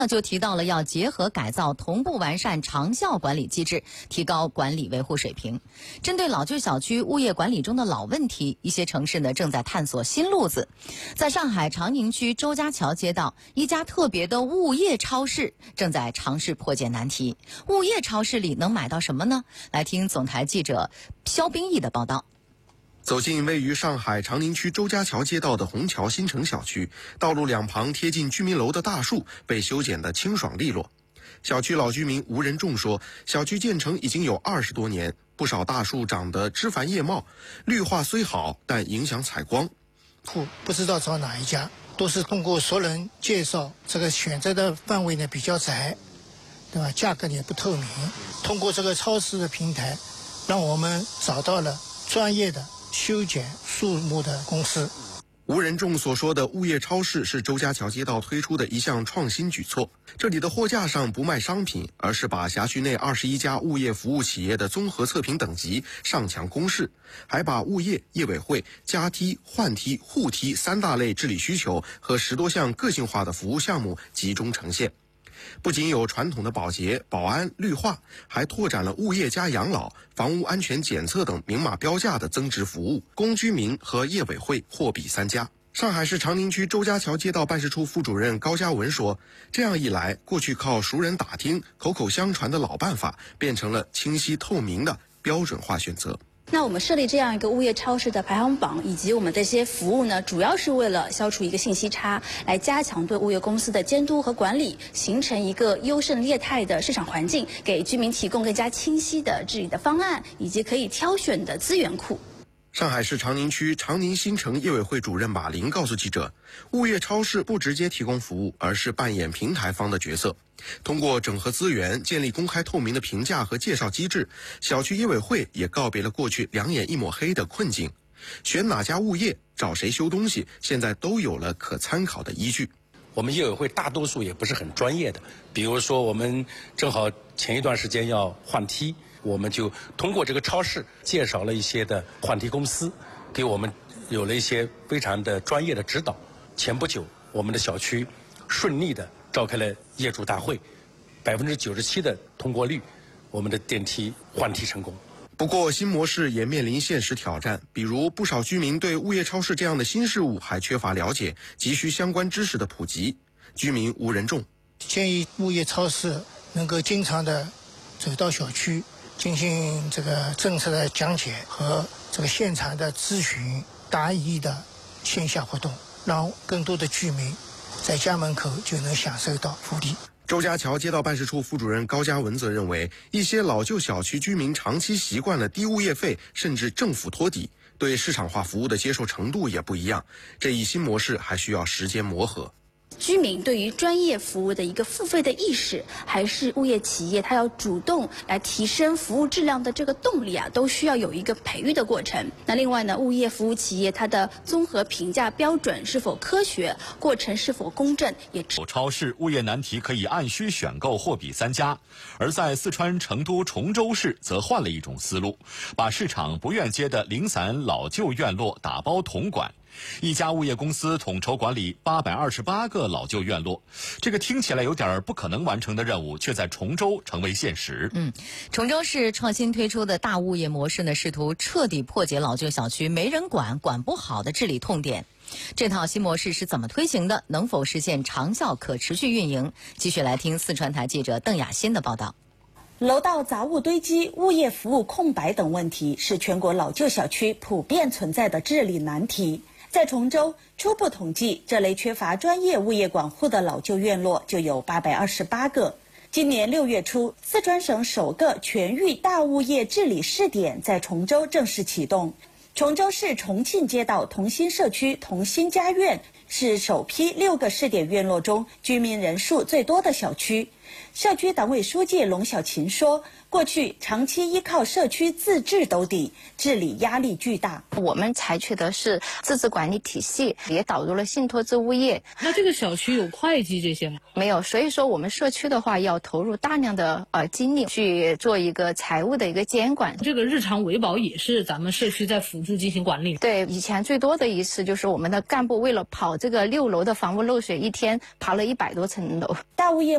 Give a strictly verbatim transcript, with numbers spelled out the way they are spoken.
那就提到了要结合改造，同步完善长效管理机制，提高管理维护水平。针对老旧小区物业管理中的老问题，一些城市呢正在探索新路子。在上海长宁区周家桥街道，一家特别的物业超市正在尝试破解难题。物业超市里能买到什么呢？来听总台记者肖冰毅的报道。 走进位于上海长宁区周家桥街道的虹桥新城小区，道路两旁贴近居民楼的大树被修剪得清爽利落。小区老居民吴仁仲说，小区建成已经有二十多年，不少大树长得枝繁叶茂，绿化虽好，但影响采光。 不不知道找哪一家，都是通过熟人介绍，这个选择的范围呢比较窄，对吧？价格也不透明。通过这个超市的平台，让我们找到了专业的修剪树木的公司。 吴仁仲所说的物业超市是周家桥街道推出的一项创新举措。这里的货架上不卖商品，而是把辖区内二十一家物业服务企业的综合测评等级上墙公示，还把物业、业委会、加梯、换梯、互梯三大类治理需求和十多项个性化的服务项目集中呈现。不仅有传统的保洁、保安、绿化，还拓展了物业加养老、房屋安全检测等明码标价的增值服务，供居民和业委会货比三家。上海市长宁区周家桥街道办事处副主任高嘉文说，这样一来，过去靠熟人打听、口口相传的老办法，变成了清晰透明的标准化选择。 那我们设立这样一个物业超市的排行榜，以及我们这些服务呢，主要是为了消除一个信息差，来加强对物业公司的监督和管理，形成一个优胜劣汰的市场环境，给居民提供更加清晰的治理的方案，以及可以挑选的资源库。 上海市长宁区长宁新城业委会主任马林告诉记者，物业超市不直接提供服务，而是扮演平台方的角色。通过整合资源，建立公开透明的评价和介绍机制，小区业委会也告别了过去两眼一抹黑的困境。选哪家物业、找谁修东西，现在都有了可参考的依据。 我们业委会大多数也不是很专业的，比如说我们正好前一段时间要换梯，我们就通过这个超市介绍了一些的换梯公司，给我们有了一些非常的专业的指导。前不久，我们的小区顺利的召开了业主大会，百分之九十七的通过率，我们的电梯换梯成功。 不过，新模式也面临现实挑战，比如不少居民对物业超市这样的新事物还缺乏了解，急需相关知识的普及。居民吴仁仲建议物业超市能够经常的走到小区，进行这个政策的讲解和这个现场的咨询答疑的线下活动，让更多的居民在家门口就能享受到福利。 周家桥街道办事处副主任高嘉文则认为，一些老旧小区居民长期习惯了低物业费，甚至政府托底，对市场化服务的接受程度也不一样。这一新模式还需要时间磨合。 居民对于专业服务的一个付费的意识，还是物业企业它要主动来提升服务质量的这个动力啊，都需要有一个培育的过程。那另外呢，物业服务企业它的综合评价标准是否科学，过程是否公正，也有超市物业难题可以按需选购，货比三家。而在四川成都崇州市则换了一种思路，把市场不愿接的零散老旧院落打包统管。一家物业公司统筹管理八百二十八个老旧院落，这个听起来有点不可能完成的任务，却在崇州成为现实。 嗯，崇州市创新推出的大物业模式呢，试图彻底破解老旧小区没人管、管不好的治理痛点。这套新模式是怎么推行的？能否实现长效可持续运营？继续来听四川台记者邓雅欣的报道。 楼道杂物堆积、物业服务空白等问题是全国老旧小区普遍存在的治理难题。在崇州，初步统计，这类缺乏专业物业管护的老旧院落就有八百二十八个。今年六月初，四川省首个全域大物业治理试点在崇州正式启动。崇州市重庆街道同心社区同心家苑是首批六个试点院落中居民人数最多的小区。 社区党委书记龙小琴说，过去长期依靠社区自治兜底，治理压力巨大。 我们采取的是自治管理体系，也导入了信托制物业。 那这个小区有会计这些吗？ 没有，所以说我们社区的话要投入大量的呃精力去做一个财务的一个监管。 这个日常维保也是咱们社区在辅助进行管理。 对，以前最多的一次就是我们的干部为了跑这个六楼的房屋漏水，一天爬了一百多层楼。 大物业